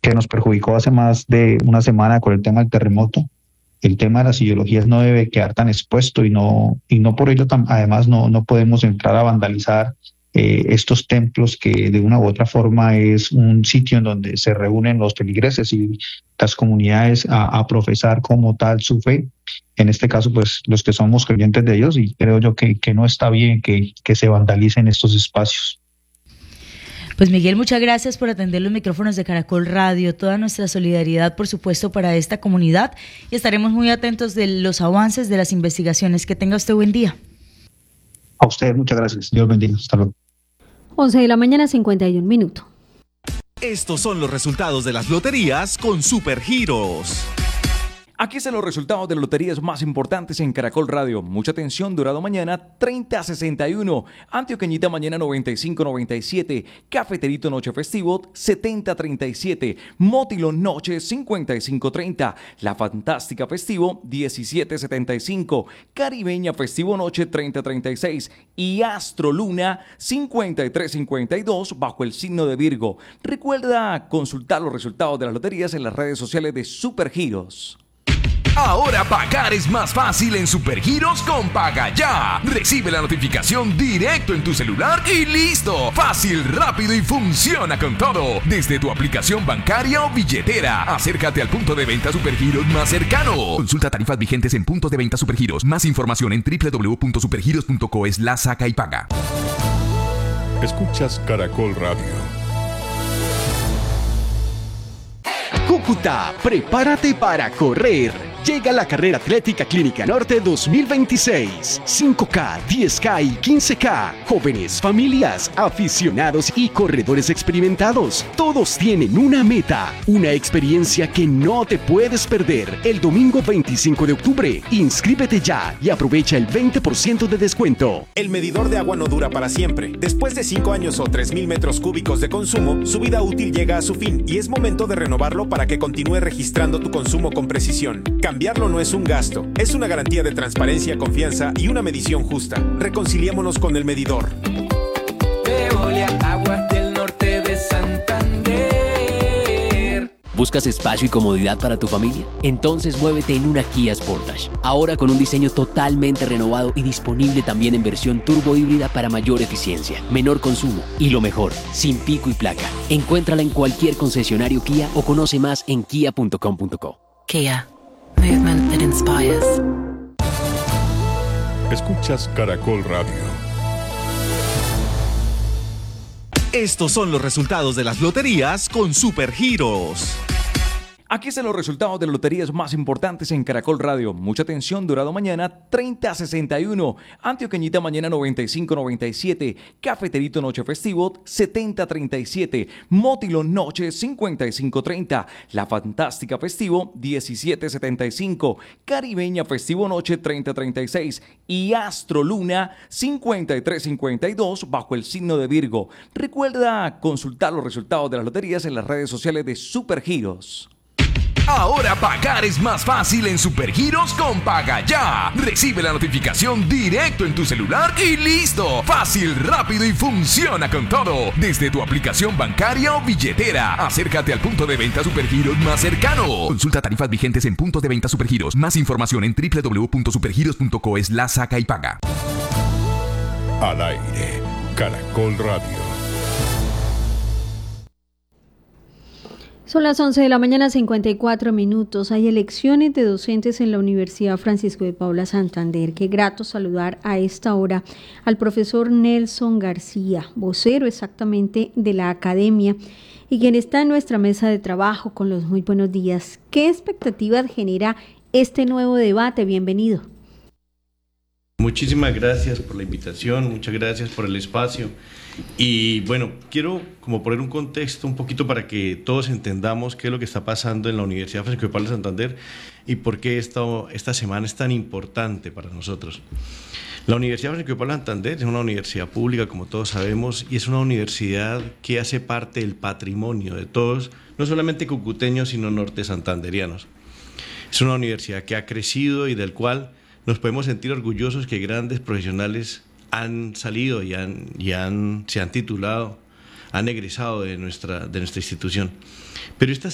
que nos perjudicó hace más de una semana con el tema del terremoto. El tema de las ideologías no debe quedar tan expuesto y no por ello además no podemos entrar a vandalizar estos templos que de una u otra forma es un sitio en donde se reúnen los feligreses y las comunidades a profesar como tal su fe. En este caso, pues los que somos creyentes de Dios, y creo yo que no está bien que se vandalicen estos espacios. Pues Miguel, muchas gracias por atender los micrófonos de Caracol Radio, toda nuestra solidaridad, por supuesto, para esta comunidad, y estaremos muy atentos de los avances de las investigaciones. Que tenga usted buen día. A usted muchas gracias, Dios bendiga, hasta luego. 11 de la mañana, 51 minutos. Estos son los resultados de las loterías con Supergiros. Aquí están los resultados de las loterías más importantes en Caracol Radio. Mucha atención, Dorado mañana 30-61, Antioqueñita mañana 95-97, Cafeterito Noche Festivo 70-37, Mótilo Noche 55-30, La Fantástica Festivo 17-75, Caribeña Festivo Noche 30-36 y Astro Luna 53-52 bajo el signo de Virgo. Recuerda consultar los resultados de las loterías en las redes sociales de Supergiros. Ahora pagar es más fácil en Supergiros con Paga Ya. Recibe la notificación directo en tu celular y listo. Fácil, rápido y funciona con todo. Desde tu aplicación bancaria o billetera. Acércate al punto de venta Supergiros más cercano. Consulta tarifas vigentes en puntos de venta Supergiros. Más información en www.supergiros.co/saca y paga. Escuchas Caracol Radio. Cúcuta, prepárate para correr. Llega la Carrera Atlética Clínica Norte 2026. 5K, 10K y 15K. Jóvenes, familias, aficionados y corredores experimentados. Todos tienen una meta, una experiencia que no te puedes perder. El domingo 25 de octubre. Inscríbete ya y aprovecha el 20% de descuento. El medidor de agua no dura para siempre. Después de 5 años o 3,000 metros cúbicos de consumo, su vida útil llega a su fin y es momento de renovarlo para que continúe registrando tu consumo con precisión. Cambiarlo no es un gasto, es una garantía de transparencia, confianza y una medición justa. Reconciliémonos con el medidor. Veolia, Aguas del Norte de Santander. ¿Buscas espacio y comodidad para tu familia? Entonces muévete en una Kia Sportage. Ahora con un diseño totalmente renovado y disponible también en versión turbo híbrida para mayor eficiencia, menor consumo y lo mejor, sin pico y placa. Encuéntrala en cualquier concesionario Kia o conoce más en kia.com.co. Kia. Movement that inspires. Escuchas Caracol Radio. Estos son los resultados de las loterías con Supergiros. Aquí están los resultados de las loterías más importantes en Caracol Radio. Mucha atención, Dorado mañana 30-61, Antioqueñita mañana 95-97, Cafeterito Noche Festivo 70-37, Mótilo Noche 55-30, La Fantástica Festivo 17-75, Caribeña Festivo Noche 30-36 y Astro Luna 53-52 bajo el signo de Virgo. Recuerda consultar los resultados de las loterías en las redes sociales de Supergiros. Ahora pagar es más fácil en Supergiros con Paga Ya. Recibe la notificación directo en tu celular y listo. Fácil, rápido y funciona con todo. Desde tu aplicación bancaria o billetera. Acércate al punto de venta Supergiros más cercano. Consulta tarifas vigentes en puntos de venta Supergiros. Más información en www.supergiros.co/saca y paga. Al aire, Caracol Radio. Son las 11 de la mañana, 54 minutos. Hay elecciones de docentes en la Universidad Francisco de Paula Santander. Qué grato saludar a esta hora al profesor Nelson García, vocero exactamente de la academia y quien está en nuestra mesa de trabajo con los muy buenos días. ¿Qué expectativas genera este nuevo debate? Bienvenido. Muchísimas gracias por la invitación, muchas gracias por el espacio. Y bueno, quiero como poner un contexto un poquito para que todos entendamos qué es lo que está pasando en la Universidad Francisco de Paula Santander y por qué esta semana es tan importante para nosotros. La Universidad Francisco de Paula Santander es una universidad pública, como todos sabemos, y es una universidad que hace parte del patrimonio de todos, no solamente cucuteños, sino norte santanderianos. Es una universidad que ha crecido y del cual nos podemos sentir orgullosos que grandes profesionales han salido y se han titulado, han egresado de nuestra institución. Pero esta